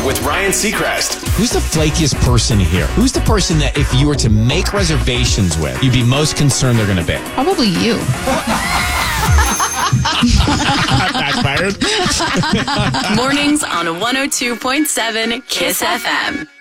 with Ryan Seacrest. Who's the flakiest person here? Who's the person that if you were to make reservations with, you'd be most concerned they're going to pay? Probably you. Backfired. Mornings on 102.7 KISS FM.